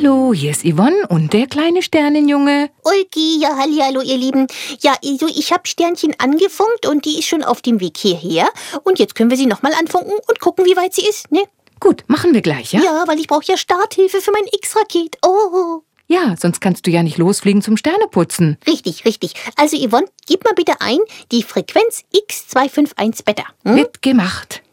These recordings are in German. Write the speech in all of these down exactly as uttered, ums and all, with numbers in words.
Hallo, hier ist Yvonne und der kleine Sternenjunge. Ulki, ja, hallihallo, ihr Lieben. Ja, also ich habe Sternchen angefunkt und die ist schon auf dem Weg hierher. Und jetzt können wir sie nochmal anfunken und gucken, wie weit sie ist, ne? Gut, machen wir gleich, ja? Ja, weil ich brauche ja Starthilfe für mein X-Raket. Oh. Ja, sonst kannst du ja nicht losfliegen zum Sterneputzen. Richtig, richtig. Also Yvonne, gib mal bitte ein die Frequenz X zwei fünf eins Beta. Hm? Wird gemacht.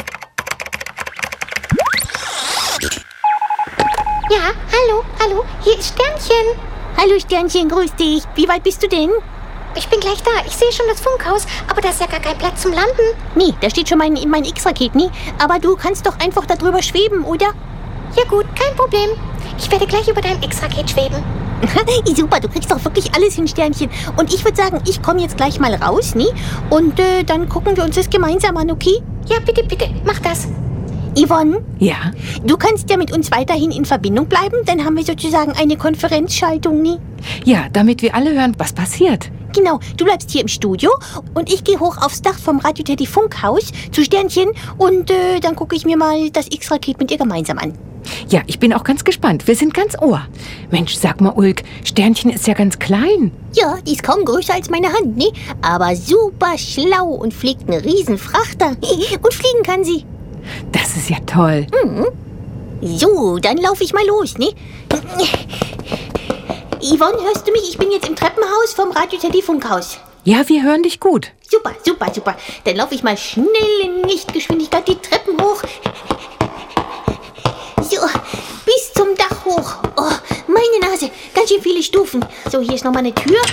Ja, hallo, hallo, hier ist Sternchen. Hallo Sternchen, grüß dich. Wie weit bist du denn? Ich bin gleich da. Ich sehe schon das Funkhaus, aber da ist ja gar kein Platz zum Landen. Nee, da steht schon mein, mein X-Raket, nie. Aber du kannst doch einfach da drüber schweben, oder? Ja gut, kein Problem. Ich werde gleich über deinem X-Raket schweben. Super, du kriegst doch wirklich alles hin, Sternchen. Und ich würde sagen, ich komme jetzt gleich mal raus, nie? Und äh, dann gucken wir uns das gemeinsam an, okay? Ja, bitte, bitte, mach das. Yvonne? Ja? Du kannst ja mit uns weiterhin in Verbindung bleiben, dann haben wir sozusagen eine Konferenzschaltung, nie? Ja, damit wir alle hören, was passiert. Genau, du bleibst hier im Studio und ich gehe hoch aufs Dach vom Radio Teddy Funkhaus zu Sternchen und äh, dann gucke ich mir mal das X-Raket mit ihr gemeinsam an. Ja, ich bin auch ganz gespannt. Wir sind ganz Ohr. Mensch, sag mal, Ulk, Sternchen ist ja ganz klein. Ja, die ist kaum größer als meine Hand, ne? Aber super schlau und fliegt einen riesen Frachter. Und fliegen kann sie. Das ist ja toll. Mhm. So, dann laufe ich mal los, ne? Yvonne, hörst du mich? Ich bin jetzt im Treppenhaus vom Radio Teddy Funkhaus. Ja, wir hören dich gut. Super, super, super. Dann laufe ich mal schnell in Lichtgeschwindigkeit die Treppen hoch. So, bis zum Dach hoch. Oh, meine Nase, ganz schön viele Stufen. So, hier ist nochmal eine Tür.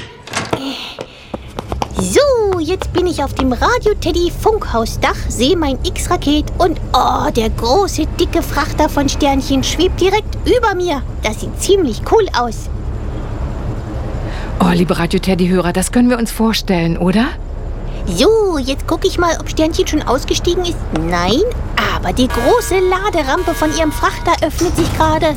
So, jetzt bin ich auf dem Radio Teddy Funkhausdach, sehe mein X-Raket und oh, der große, dicke Frachter von Sternchen schwebt direkt über mir. Das sieht ziemlich cool aus. Oh, liebe Radio Teddy-Hörer, das können wir uns vorstellen, oder? So, jetzt gucke ich mal, ob Sternchen schon ausgestiegen ist. Nein, aber die große Laderampe von ihrem Frachter öffnet sich gerade.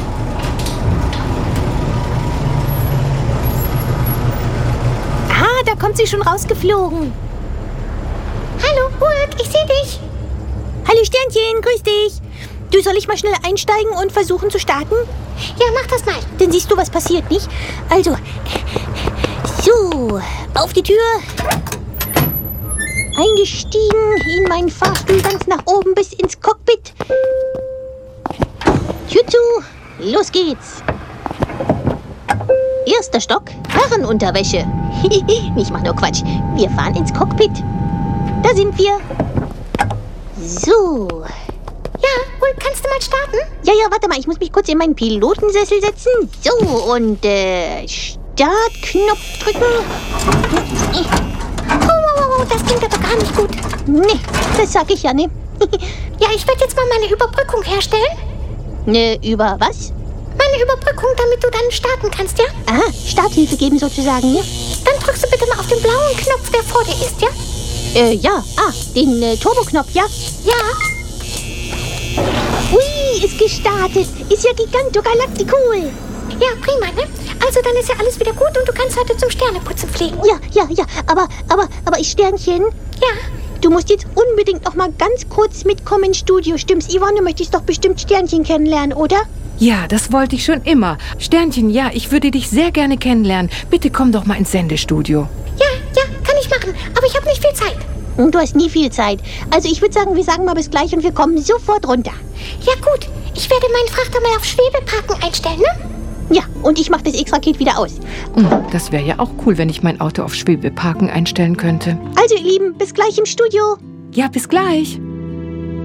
Ah, da kommt sie schon rausgeflogen. Hallo, Ulk, ich sehe dich. Hallo Sternchen, grüß dich. Du, soll ich mal schnell einsteigen und versuchen zu starten? Ja, mach das mal. Dann siehst du, was passiert, nicht? Also, so, auf die Tür. Eingestiegen in meinen Fahrstuhl ganz nach oben bis ins Cockpit. Tür zu, los geht's. Erster Stock, Herrenunterwäsche. Ich mach nur Quatsch. Wir fahren ins Cockpit. Da sind wir. So. Ja, Ulk, kannst du mal starten? Ja, ja, warte mal, ich muss mich kurz in meinen Pilotensessel setzen. So, und äh, Startknopf drücken. Oh, oh, oh, das klingt aber gar nicht gut. Nee, das sag ich ja, ne? Ja, ich werde jetzt mal meine Überbrückung herstellen. Ne, über was? Meine Überbrückung, damit du dann starten kannst, ja? Aha, Starthilfe geben sozusagen, ne? Dann drückst du bitte mal auf den blauen Knopf, der vor dir ist, ja? Äh, ja. Ah, den äh, Turboknopf, ja? Ja. Ui, ist gestartet. Ist ja gigantogalacticool. Ja, prima, ne? Also dann ist ja alles wieder gut und du kannst heute zum Sterneputzen fliegen. Ja, ja, ja. Aber, aber, aber ich Sternchen. Ja. Du musst jetzt unbedingt noch mal ganz kurz mitkommen ins Studio. Stimmt's, Yvonne? Du möchtest doch bestimmt Sternchen kennenlernen, oder? Ja, das wollte ich schon immer. Sternchen, ja, ich würde dich sehr gerne kennenlernen. Bitte komm doch mal ins Sendestudio. Ja, ja, kann ich machen. Aber ich habe nicht viel Zeit. Du hast nie viel Zeit. Also ich würde sagen, wir sagen mal bis gleich und wir kommen sofort runter. Ja gut, ich werde meinen Frachter mal auf Schwebeparken einstellen, ne? Ja, und ich mache das X-Raket wieder aus. Das wäre ja auch cool, wenn ich mein Auto auf Schwebeparken einstellen könnte. Also ihr Lieben, bis gleich im Studio. Ja, bis gleich.